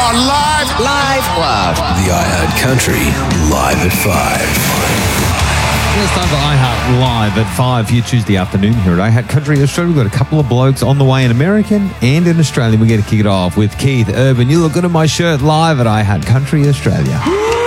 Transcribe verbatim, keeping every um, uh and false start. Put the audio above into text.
on live. Live. Live. The iHeart Country Live at five. It's time for iHeart Live at five here Tuesday afternoon here at iHeart Country Australia. We've got a couple of blokes on the way in American and in Australia. We're going to kick it off with Keith Urban. You look good in my shirt live at iHeart Country Australia.